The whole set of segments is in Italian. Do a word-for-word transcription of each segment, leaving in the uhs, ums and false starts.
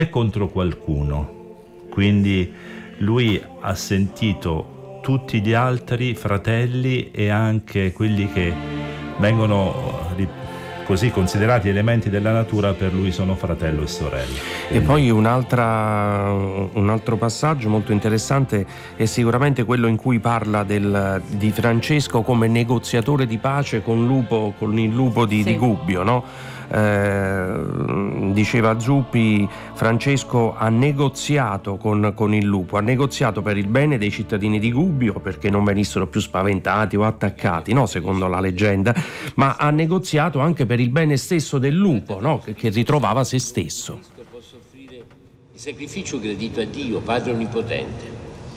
contro qualcuno, quindi lui ha sentito tutti gli altri fratelli e anche quelli che vengono così considerati elementi della natura, per lui sono fratello e sorella. E poi un'altra, un altro passaggio molto interessante è sicuramente quello in cui parla del, di Francesco come negoziatore di pace con, lupo, con il lupo di, sì. di Gubbio, no? Eh, diceva Zuppi, Francesco ha negoziato con, con il lupo, ha negoziato per il bene dei cittadini di Gubbio perché non venissero più spaventati o attaccati, no? Secondo la leggenda, ma ha negoziato anche per il bene stesso del lupo, no? che, che ritrovava se stesso. Posso offrire il sacrificio gradito a Dio, Padre Onnipotente.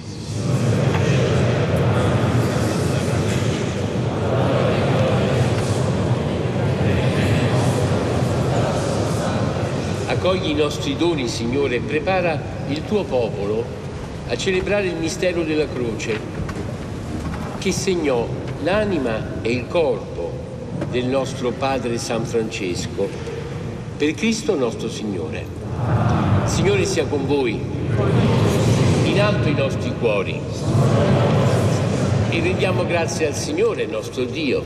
Accogli i nostri doni, Signore, e prepara il tuo popolo a celebrare il mistero della croce, che segnò l'anima e il corpo del nostro padre San Francesco, per Cristo nostro Signore. Signore sia con voi, in alto i nostri cuori, e rendiamo grazie al Signore nostro Dio.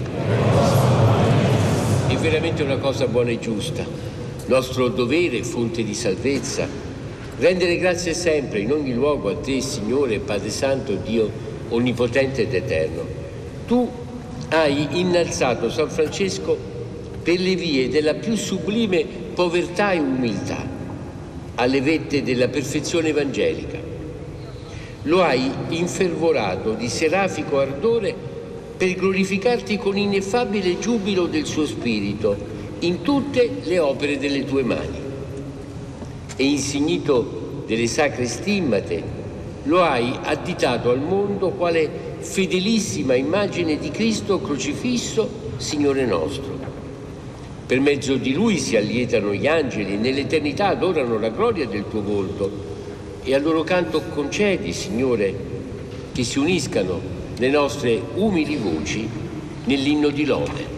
È veramente una cosa buona e giusta, nostro dovere e fonte di salvezza, rendere grazie sempre in ogni luogo a te, Signore, Padre Santo, Dio onnipotente ed eterno. Tu hai innalzato San Francesco per le vie della più sublime povertà e umiltà, alle vette della perfezione evangelica. Lo hai infervorato di serafico ardore per glorificarti con ineffabile giubilo del suo spirito in tutte le opere delle tue mani. E insignito delle sacre stimmate, lo hai additato al mondo quale fedelissima immagine di Cristo crocifisso, Signore nostro. Per mezzo di Lui si allietano gli angeli e nell'eternità adorano la gloria del tuo volto, e al loro canto concedi, Signore, che si uniscano le nostre umili voci nell'inno di lode.